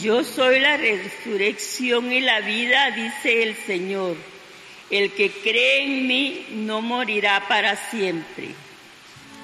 Yo soy la resurrección y la vida, dice el Señor. El que cree en mí no morirá para siempre.